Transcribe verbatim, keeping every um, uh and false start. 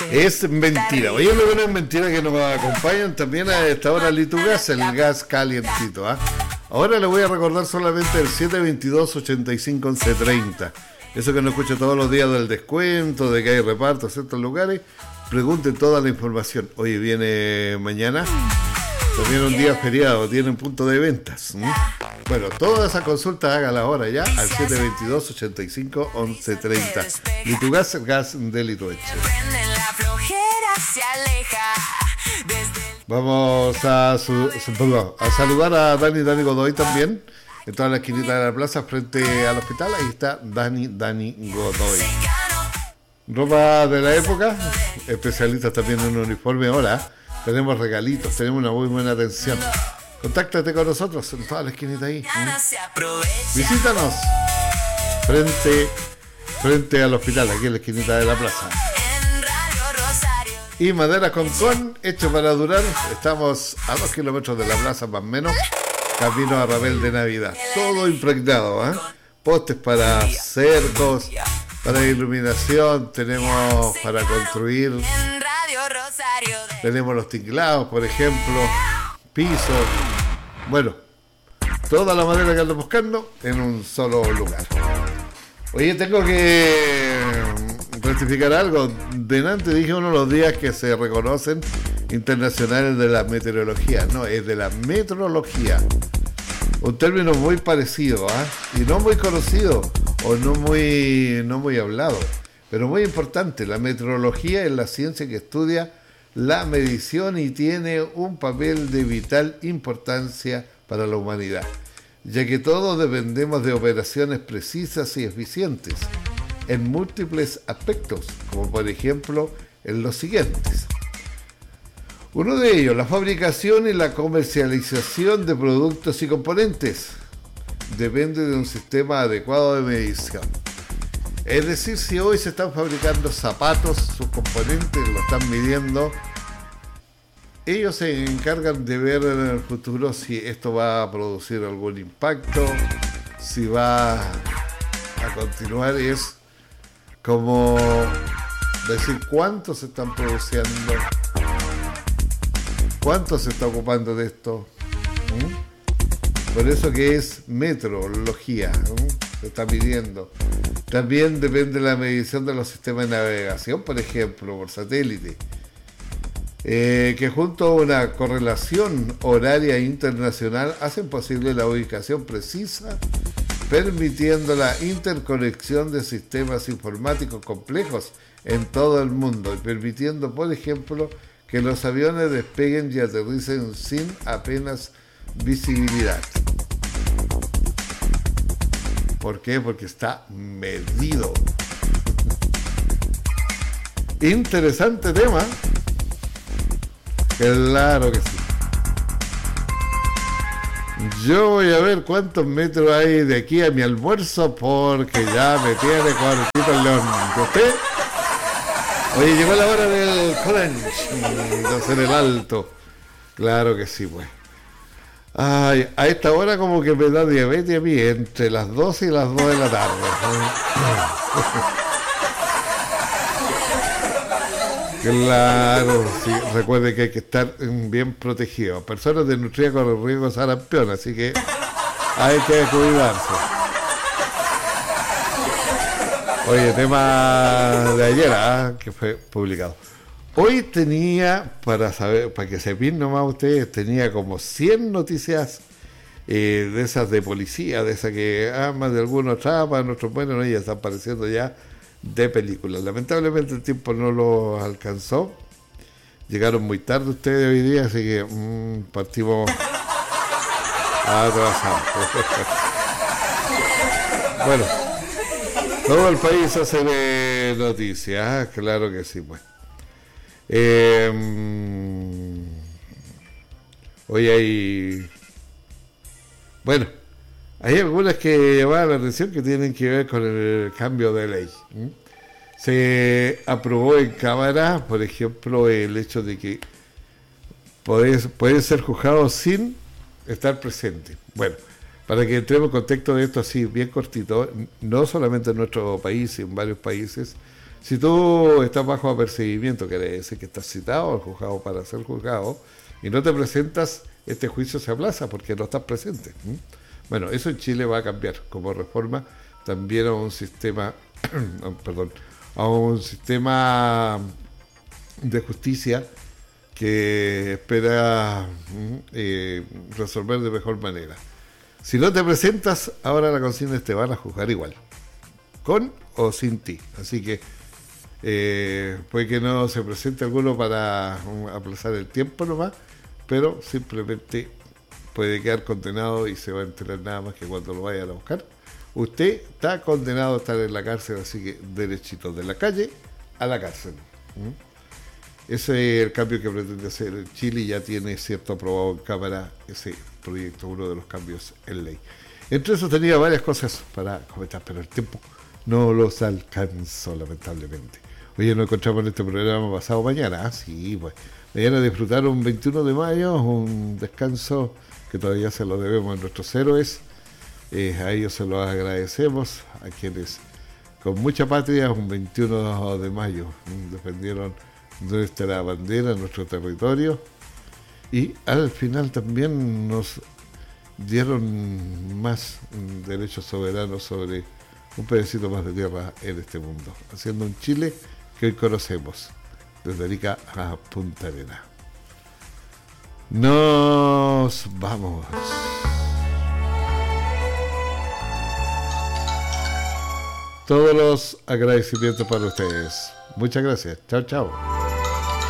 Es mentira. Oye, lo bueno es mentira que nos acompañan también a esta hora Litugas, el gas calientito. ¿eh? Ahora le voy a recordar solamente el siete veintidós, ochenta y cinco, once treinta. Eso que no escucha todos los días del descuento, de que hay reparto en ciertos lugares. Pregunten toda la información. Oye, viene mañana. También un día feriado, tienen punto de ventas. ¿Mm? Bueno, todas esas consultas hágala ahora ya al siete veintidós, ochenta y cinco, once treinta. Litugas, el gas de Litueche. Vamos a, su, su, perdón, a saludar a Dani Dani Godoy también. En toda la esquinita de la plaza frente al hospital. Ahí está Dani Dani Godoy. Ropa de la época, especialistas también en un uniforme ahora. Tenemos regalitos, tenemos una muy buena atención. Contáctate con nosotros en toda la esquinita ahí. ¿Mm? Visítanos frente, frente al hospital, aquí en la esquinita de la plaza. Y Madera Concón, hecho para durar. Estamos a dos kilómetros de la plaza más o menos. Camino a Rabel de Navidad. Todo impregnado, ¿eh? Postes para cercos, para iluminación, tenemos para construir. Tenemos los tinglados, por ejemplo, pisos. Bueno, toda la madera que ando buscando en un solo lugar. Oye, tengo que rectificar algo. Delante dije uno de los días que se reconocen internacionales de la meteorología. No, es de la metrología. Un término muy parecido, ¿eh? Y no muy conocido o no muy, no muy hablado, pero muy importante. La meteorología es la ciencia que estudia la medición y tiene un papel de vital importancia para la humanidad, ya que todos dependemos de operaciones precisas y eficientes en múltiples aspectos, como por ejemplo en los siguientes. Uno de ellos, la fabricación y la comercialización de productos y componentes. Depende de un sistema adecuado de medición. Es decir, si hoy se están fabricando zapatos, sus componentes lo están midiendo, ellos se encargan de ver en el futuro si esto va a producir algún impacto, si va a continuar. Es como decir cuántos se están produciendo, cuánto se está ocupando de esto. ¿Mm? Por eso que es metrología, ¿no? Se está midiendo. También depende de la medición de los sistemas de navegación, por ejemplo, por satélite, eh, que junto a una correlación horaria internacional hacen posible la ubicación precisa, permitiendo la interconexión de sistemas informáticos complejos en todo el mundo y permitiendo, por ejemplo, que los aviones despeguen y aterricen sin apenas visibilidad. ¿Por qué? Porque está medido. Interesante tema. Claro que sí. Yo voy a ver cuántos metros hay de aquí a mi almuerzo porque ya me tiene cortito el león. ¿Usted? Oye, llegó la hora del crunch de hacer el alto. Claro que sí, pues. Ay, a esta hora como que me da diabetes a mí entre las doce y las dos de la tarde. Claro, sí, recuerde que hay que estar bien protegido. Personas desnutridas con el riesgo de sarampión, así que hay que cuidarse. Oye, tema de ayer, ¿eh? Que fue publicado. Hoy tenía, para saber, para que sepan nomás ustedes, tenía como cien noticias eh, de esas de policía, de esas que ah, más de algunos atrapan, otros bueno, no, ya están apareciendo ya de películas. Lamentablemente el tiempo no los alcanzó. Llegaron muy tarde ustedes hoy día, así que mmm, partimos a trabajar. Bueno, todo el país hace de noticias, claro que sí, pues. Eh, hoy hay, bueno, hay algunas que llaman la atención que tienen que ver con el cambio de ley. ¿Mm? Se aprobó en Cámara, por ejemplo, el hecho de que pueden puede ser juzgados sin estar presente. Bueno, para que entremos en contexto de esto así bien cortito, no solamente en nuestro país, en varios países Si tú estás bajo apercibimiento, quiere decir que estás citado al juzgado para ser juzgado, y no te presentas, este juicio se aplaza porque no estás presente. ¿Mm? Bueno, eso en Chile va a cambiar como reforma también a un sistema, perdón, a un sistema de justicia que espera eh, resolver de mejor manera. Si no te presentas, ahora la consigna es te van a juzgar igual, con o sin ti. Así que eh, puede que no se presente alguno para um, aplazar el tiempo nomás, pero simplemente puede quedar condenado y se va a enterar nada más que cuando lo vayan a buscar. Usted está condenado a estar en la cárcel, así que derechito de la calle a la cárcel. ¿Mm? Ese es el cambio que pretende hacer Chile y ya tiene cierto aprobado en Cámara ese proyecto, uno de los cambios en ley. Entre eso tenía varias cosas para comentar, pero el tiempo no los alcanzó, lamentablemente. Oye, nos encontramos en este programa pasado mañana. Ah, sí, pues. Mañana disfrutar un veintiuno de mayo, un descanso que todavía se lo debemos a nuestros héroes. Eh, a ellos se los agradecemos, a quienes con mucha patria, un veintiuno de mayo, defendieron nuestra bandera, nuestro territorio, y al final también nos dieron más derechos soberanos sobre un pedacito más de tierra en este mundo, haciendo un Chile que hoy conocemos, desde Arica a Punta Arenas. Nos vamos. Todos los agradecimientos para ustedes. Muchas gracias. Chao, chao.